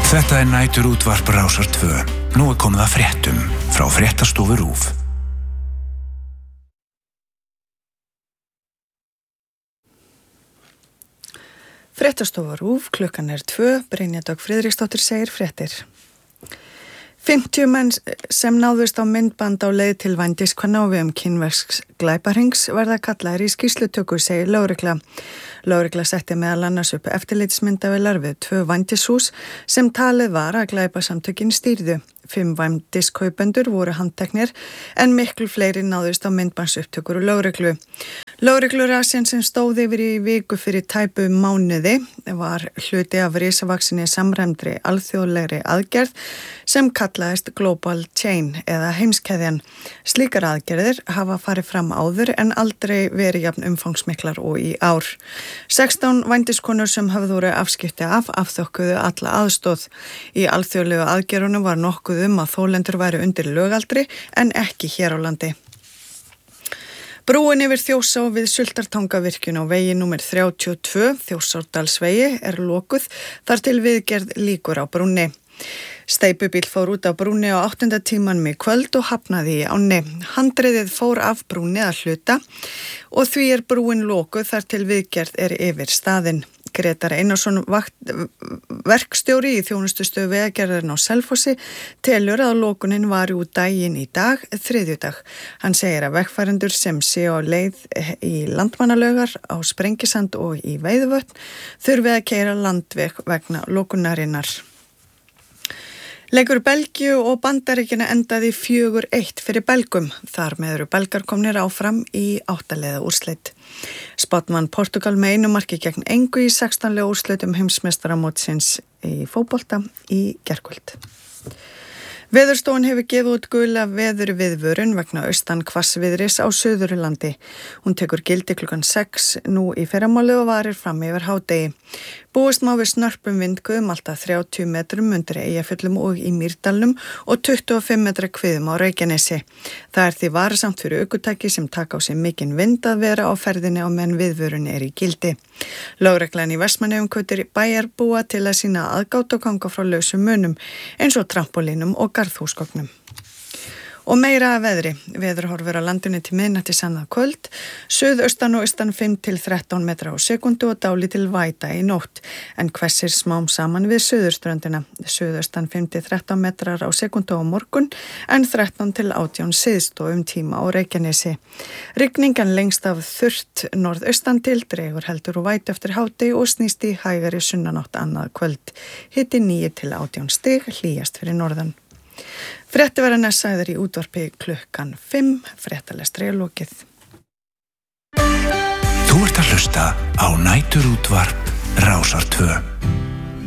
Þetta næturútvarp Rásar 2. Nú komið að fréttum frá Fréttastofu RÚV. Fréttastofa RÚV, klukkan 2, Brynja Dögg Friðriksdóttir segir fréttir. 50 menn sem náðust á myndband á leið til vændiskvenna og við kynversks glæpahrings verða kallaðir í skýrslutöku, segir lögregla. Lögregla setti meðal annars upp eftirlitsmyndavélar við 2 vændishús sem talið var að glæpasamtökin stýrðu. 5 vændiskaupendur voru handteknir en miklu fleiri náðust á myndbandsupptökur og lögreglu. Lögreglurasinn sem stóð yfir í viku fyrir tæpu mánuði var hluti af risavaksinni samræmdri alþjóðlegri aðgerð sem kallaðist Global Chain eða heimskeðjan. Slíkar aðgerðir hafa farið fram áður en aldrei verið jafn umfangsmiklar og í ár. 16 vændiskonur sem hafðu voru afskipti af afþökkuðu alla aðstóð. Í alþjóðlegu aðgerðunum var nokkuð að þolendur væru undir lögaldri en ekki hér á landi. Brúin yfir Þjórsá við Sultartangavirkjun á vegi númer 32, Þjórsárdalsvegi, er lokuð þar til viðgerð lýkur á brúnni. Steypubíll fór út á brúnni á 8. tímanum í kvöld og hafnaði í ánni. Handriðið fór af brúnni að hluta og því er brúin lokuð þar til viðgerð er yfir staðinn. Gretar Einarsson, verkstjóri í þjónustustöð Vegagerðarinnar á Selfossi, telur að lokunin var út daginn í dag, þriðjudag. Hann segir að vegfarendur sem séu á leið í Landmannalaugar, á Sprengisand og í Veiðuvötn þurfi að keyra landveg vegna lokunarinnar. Leikur Belgíu og Bandaríkjanna endaði 4-1 fyrir Belgum. Þar með eru Belgar komnir áfram í 8 liða úrslit. Spánn vann Portugal með 1 marki gegn engu í 16 liða úrslitum heimsmeistaramótsins í fótbolta í gærkvöld. Veðurstofan hefur gefið út gula veðurviðvörun vegna austan hvassviðris á Suðurlandi. Hún tekur gildi klukkan 6 nú í fyrramálið og varir fram yfir hádegi. Búist má við snörpum vindguðum alltaf 30 metrum undir Eyjafjöllum og í Mýrdalnum og 25 metra kviðum á Reykjanesi. Það er því varasamt fyrir ökutæki sem taka á sig mikinn vind að vera á ferðinni á meðan viðvörun er í gildi. Lögreglan í Vestmannaeyjum hvetur bæjarbúa til að sýna aðgát og ganga frá lausum munum eins og trampolínum og garðhúsgögnum. Og meira að veðri. Veðurhorfur á landinu til miðnættis annað kvöld, suðaustan og austan 5-13 metra á sekundu og dálítil væta í nótt, en hvessir smám saman við suðurströndina. Suðaustan 5-13 metrar á sekundu á morgun, en 13-18 syðst og tíma á Reykjanesi. Rigningan lengst af þurrt norðaustan til, dregur heldur og vætu eftir hádegi og snýst í hægari sunnanátt annað kvöld. Hiti 9-18 stig, hlýjast fyrir norðan. Frétti verða næstsagðar í útvarpi klukkan 5, fréttalestri er lokið. Þú ert að hlusta á næturútvarp Rásar 2.